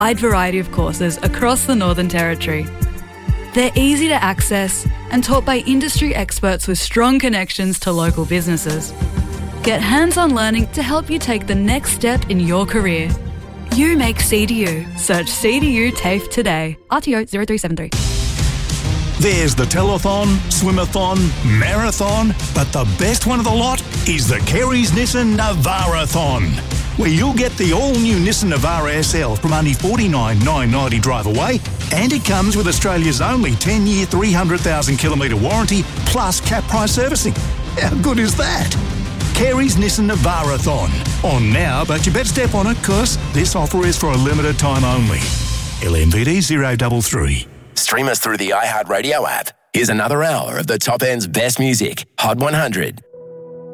wide variety of courses across the Northern Territory. They're easy to access and taught by industry experts with strong connections to local businesses. Get hands-on learning to help you take the next step in your career. You make CDU. Search CDU TAFE today. RTO 0373. There's the telethon, swimathon, marathon, but the best one of the lot is the Kerry's Nissan Navara-thon, where you'll get the all-new Nissan Navara SL from only $49,990 drive away, and it comes with Australia's only 10-year, 300,000-kilometre warranty plus cap price servicing. How good is that? Kerry's Nissan Navara-thon. On now, but you better step on it because this offer is for a limited time only. LMVD 033. Stream us through the iHeartRadio app. Here's another hour of the top end's best music. Hot 100.